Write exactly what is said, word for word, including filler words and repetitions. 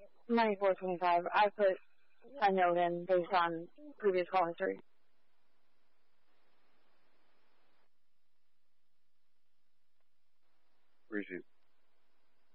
ninety-four twenty-five. I put a note in based on previous call history. Appreciate it.